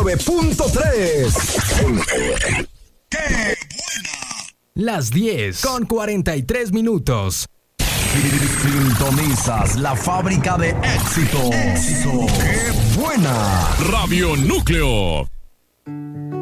99.3. ¡Qué buena! Las 10:43. Sintonizas la fábrica de éxito. ¡Qué buena! Radio Núcleo.